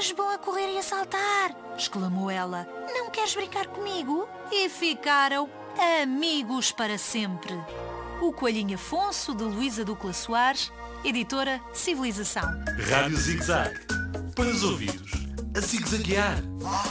és bom a correr e a saltar!" exclamou ela. "Não queres brincar comigo?" E ficaram amigos para sempre. O Coelhinho Afonso, de Luísa Ducla Soares, editora Civilização. Rádio Zig Zag, para os ouvidos, a zig-zaguear.